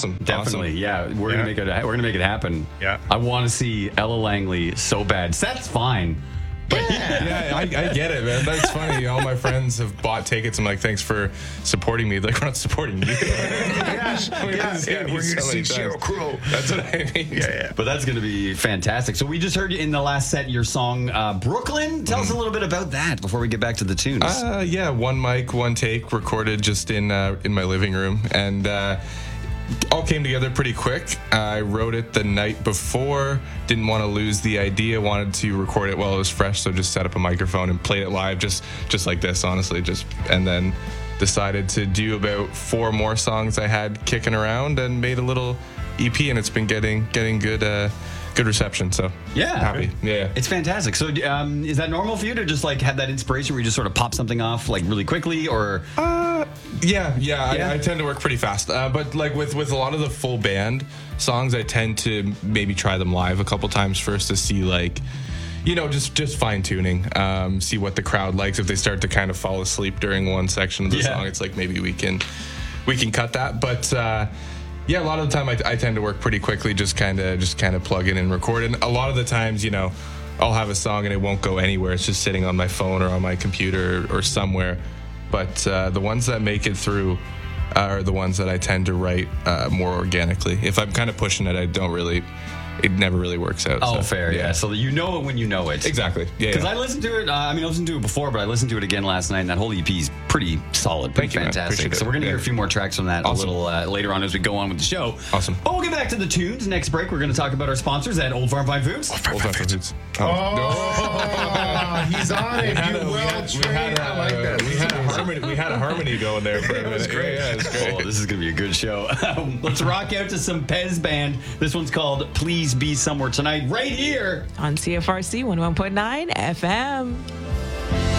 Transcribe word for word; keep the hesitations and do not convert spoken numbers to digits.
awesome. Definitely, awesome. yeah. We're Yeah. gonna make it. We're gonna make it happen. Yeah. I want to see Ella Langley so bad. Seth's fine, but Yeah, I, I get it, man. That's funny. All my friends have bought tickets. I'm like, thanks for supporting me. Like, we're not supporting you. Yes, We're yeah, gonna see yeah, you we're so going to see many Sheryl times. Crow. That's what I mean. Yeah, yeah. but that's gonna be fantastic. So we just heard in the last set your song uh, Brooklyn. Tell us a little bit about that before we get back to the tunes. Uh, yeah, one mic, one take, recorded just in uh, in my living room, and uh, all came together pretty quick. I wrote it the night before. Didn't want to lose the idea. Wanted to record it while it was fresh, so just set up a microphone and played it live, just just like this, honestly. Just and then decided to do about four more songs I had kicking around, and made a little E P, and it's been getting getting good uh, good reception. So Yeah. happy. Yeah. It's fantastic. So, um, is that normal for you to just like have that inspiration where you just sort of pop something off like really quickly, or? Uh, yeah, yeah, Yeah? I, I tend to work pretty fast. Uh, but like with with a lot of the full band songs, I tend to maybe try them live a couple times first to see like, you know, just just fine tuning, um, see what the crowd likes. If they start to kind of fall asleep during one section of the Yeah. song, it's like maybe we can we can cut that. But uh, yeah, a lot of the time I, I tend to work pretty quickly, just kind of just kind of plug in and record. And a lot of the times, you know, I'll have a song and it won't go anywhere. It's just sitting on my phone or on my computer or, or somewhere. But uh, the ones that make it through uh, are the ones that I tend to write uh, more organically. If I'm kind of pushing it, I don't really. It never really works out. Oh, so, fair, yeah. So you know it when you know it. Exactly. Yeah. Because yeah. I listened to it. Uh, I mean, I listened to it before, but I listened to it again last night, and that whole E P is pretty solid, pretty Thank you, man. fantastic. Appreciate So it. we're gonna hear Yeah. a few more tracks from that Awesome. a little uh, later on as we go on with the show. Awesome. But we'll get back to the tunes next break. We're gonna talk about our sponsors at Old Farm Fine Foods. Old Fashioned Foods. Oh, he's on it. had You a- we well had- we trained. had a- I like that. We had a harmony. We had a harmony going there for a minute. was great. Yeah, yeah, it's great. Oh, this is gonna be a good show. Um, let's rock out to some Pez Band. This one's called "Please Be Somewhere Tonight," right here. On C F R C one oh one point nine F M.